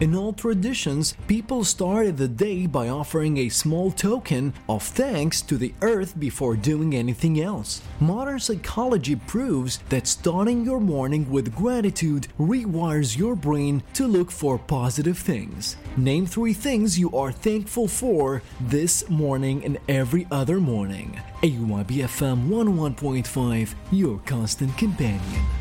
In all traditions, people started the day by offering a small token of thanks to the earth before doing anything else. Modern psychology proves that starting your morning with gratitude rewires your brain to look for positive things. Name 3 things you are thankful for this morning and every other morning. AYB FM 101.5, your constant companion.